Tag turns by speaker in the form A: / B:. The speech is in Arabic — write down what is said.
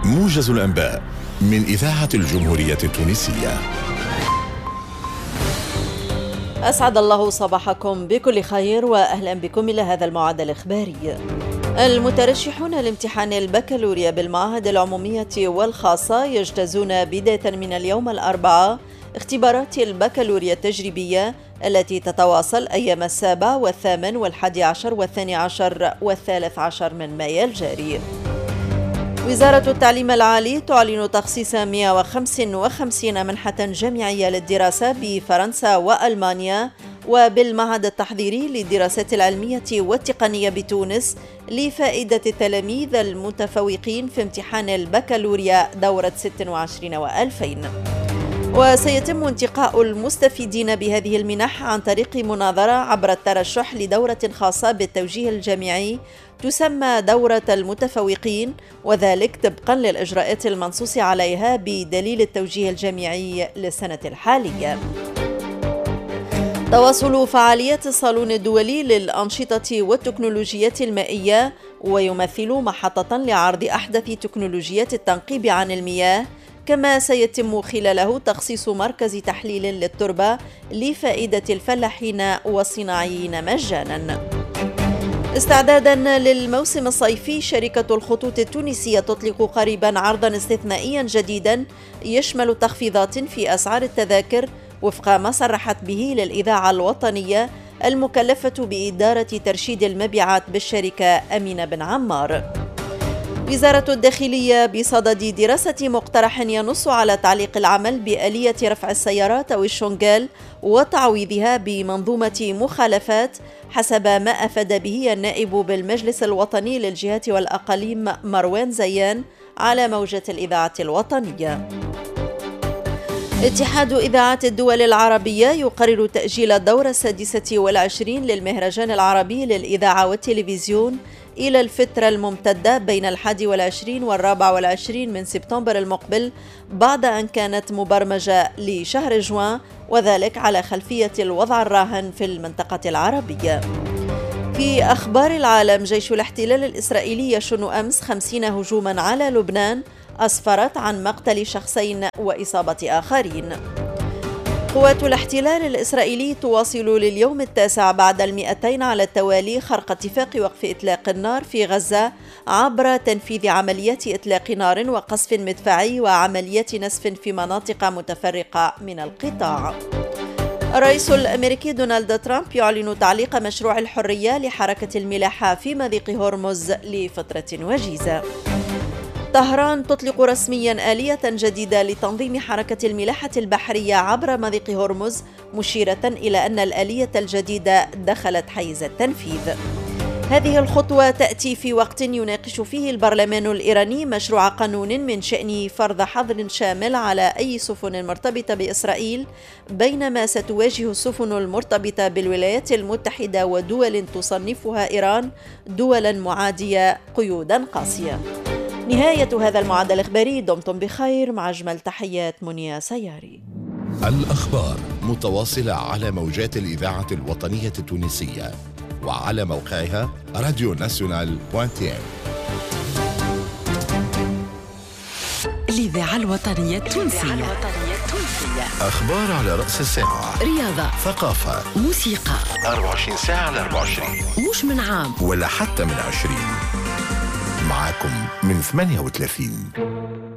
A: موجز الأنباء من إذاعة الجمهورية التونسية.
B: أسعد الله صباحكم بكل خير وأهلا بكم إلى هذا الموعد الإخباري. المترشحون لامتحان البكالوريا بالمعاهد العمومية والخاصة يجتازون بداية من اليوم الأربعاء اختبارات البكالوريا التجريبية التي تتواصل أيام 7 و8 و11 و12 و13 من مايو الجاري. وزارة التعليم العالي تعلن تخصيص 155 منحة جامعية للدراسة بفرنسا وألمانيا وبالمعهد التحضيري للدراسات العلمية والتقنية بتونس لفائدة التلاميذ المتفوقين في امتحان البكالوريا دورة 26 و2000. وسيتم انتقاء المستفيدين بهذه المنح عن طريق مناظرة عبر الترشح لدورة خاصة بالتوجيه الجامعي تسمى دورة المتفوقين، وذلك طبقا للإجراءات المنصوص عليها بدليل التوجيه الجامعي للسنة الحالية. تواصل فعاليات الصالون الدولي للأنشطة والتكنولوجيات المائية ويمثل محطة لعرض أحدث تكنولوجيات التنقيب عن المياه، كما سيتم خلاله تخصيص مركز تحليل للتربة لفائدة الفلاحين والصناعيين مجانا. استعدادا للموسم الصيفي، شركة الخطوط التونسية تطلق قريبا عرضا استثنائيا جديدا يشمل تخفيضات في أسعار التذاكر وفق ما صرحت به للإذاعة الوطنية المكلفة بإدارة ترشيد المبيعات بالشركة أمينة بن عمار. وزارة الداخلية بصدد دراسة مقترح ينص على تعليق العمل بآلية رفع السيارات أو الشونغال وتعويضها بمنظومة مخالفات، حسب ما أفاد به النائب بالمجلس الوطني للجهات والأقاليم مروان زيان على موجة الإذاعة الوطنية. اتحاد إذاعات الدول العربية يقرر تأجيل الدورة 26 للمهرجان العربي للإذاعة والتلفزيون إلى الفترة الممتدة بين 21 و24 من سبتمبر المقبل، بعد أن كانت مبرمجة لشهر جوان، وذلك على خلفية الوضع الراهن في المنطقة العربية. في أخبار العالم، جيش الاحتلال الإسرائيلي يشن أمس 50 هجوما على لبنان أسفرت عن مقتل شخصين وإصابة آخرين. قوات الاحتلال الإسرائيلي تواصل لليوم التاسع بعد 200 على التوالي خرق اتفاق وقف إطلاق النار في غزة عبر تنفيذ عمليات إطلاق نار وقصف مدفعي وعمليات نسف في مناطق متفرقة من القطاع. الرئيس الأمريكي دونالد ترامب يعلن تعليق مشروع الحرية لحركة الملاحة في مضيق هرمز لفترة وجيزة. طهران تطلق رسميا آلية جديدة لتنظيم حركة الملاحة البحرية عبر مضيق هرمز، مشيرة إلى أن الآلية الجديدة دخلت حيز التنفيذ. هذه الخطوة تأتي في وقت يناقش فيه البرلمان الإيراني مشروع قانون من شأن فرض حظر شامل على أي سفن مرتبطة بإسرائيل، بينما ستواجه السفن المرتبطة بالولايات المتحدة ودول تصنفها إيران دولا معادية قيودا قاسية. نهاية هذا الموعد الإخباري، دمتم بخير، مع أجمل تحيات منيا سياري.
A: الأخبار متواصلة على موجات الإذاعة الوطنية التونسية وعلى موقعها radionational.tn.
C: الإذاعة الوطنية التونسية.
A: أخبار على رأس الساعة،
C: رياضة،
A: ثقافة،
C: موسيقى،
A: 24 ساعة على 24،
C: مش من عام
A: ولا حتى من 20. معاكم من 38.